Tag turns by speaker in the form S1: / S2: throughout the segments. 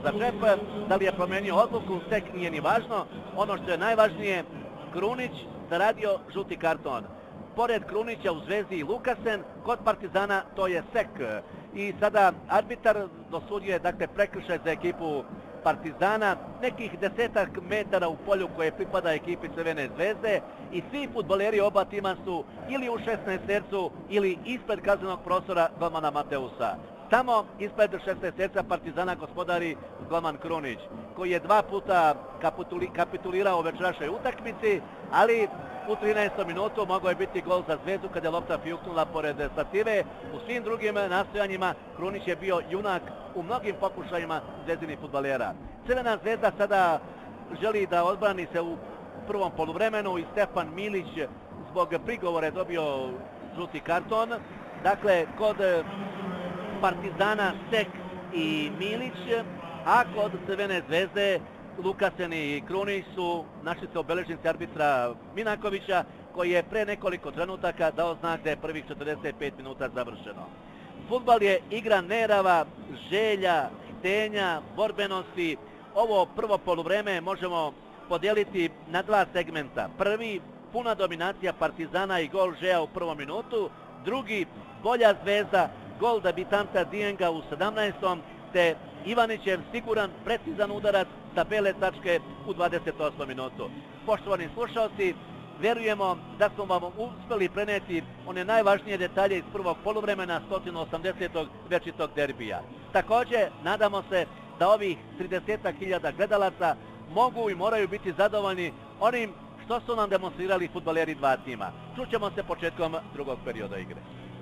S1: za džep. Da li je promenio odluku, tek nije ni važno. Ono što je najvažnije, Krunić zaradio žuti karton. Pored Krunića u Zvezdi i Lukasen, kod Partizana to je Sek. I sada arbitar dosudio je prekršaj za ekipu Partizana, nekih 10 metara u polju koje pripada ekipi Crvene zvezde i svi fudbaleri oba tima su ili u 16 tercu ili ispred kaznenog prostora golmana Mateusa. Tamo ispred 16 terca Partizana gospodari golman Krunić, koji je 2 puta kapitulirao u večerašnjoj utakmici, ali u 13. minutu mogao je biti gol za Zvezdu kada je lopta fjuknula pored stative. U svim drugim nastojanjima Krunić je bio junak u mnogim pokušajima zvezdinih fudbalera. Crvena zvezda sada želi da odbrani se u prvom poluvremenu i Stefan Milić zbog prigovora je dobio žuti karton. Dakle, kod Partizana Sek i Milić, a kod Crvene zvezde Lukasen i Krunić su našli se obeležnici arbitra Minakovića, koji je pre nekoliko trenutaka dao znak da je prvih 45 minuta završeno. Fudbal je igra nerava, želja, htenja, borbenosti. Ovo prvo poluvreme možemo podijeliti na 2 segmenta. Prvi, puna dominacija Partizana i gol Žeja u prvom minutu. Drugi, bolja Zvezda, gol debitanta Dijenga u 17. te Ivanićev siguran, precizan udarac sa bele tačke u 28. minutu. Poštovani slušalci, verujemo da smo vam uspeli preneti one najvažnije detalje iz prvog poluvremena 180. večitog derbija. Također, nadamo se da ovih 30.000 gledalaca mogu i moraju biti zadovoljni onim što su nam demonstrirali fudbaleri 2 tima. Čućemo se početkom drugog perioda igre.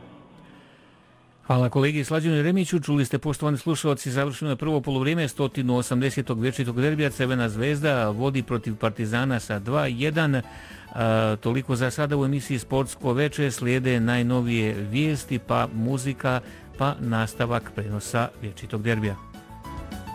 S2: Hvala kolegi Slađanu Jeremiću. Čuli ste, poštovani slušalci, završeno je prvo poluvrijeme 180. večitog derbija. Crvena zvezda vodi protiv Partizana sa 2:1. Toliko za sada u emisiji Sportsko veče. Slijede najnovije vijesti, pa muzika, pa nastavak prenosa večitog derbija.